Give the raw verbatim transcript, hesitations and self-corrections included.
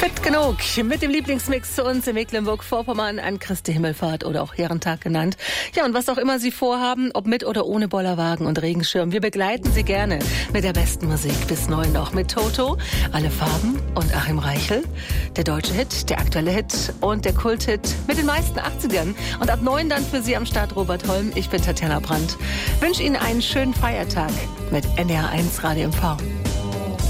Fit genug mit dem Lieblingsmix zu uns in Mecklenburg-Vorpommern an Christi Himmelfahrt oder auch Herrentag genannt. Ja, und was auch immer Sie vorhaben, ob mit oder ohne Bollerwagen und Regenschirm, wir begleiten Sie gerne mit der besten Musik bis neun noch mit Toto, Alle Farben und Achim Reichel. Der deutsche Hit, der aktuelle Hit und der Kulthit mit den meisten achtzigern. Und ab neun dann für Sie am Start Robert Holm. Ich bin Tatjana Brandt. Wünsche Ihnen einen schönen Feiertag mit N D R eins Radio M V.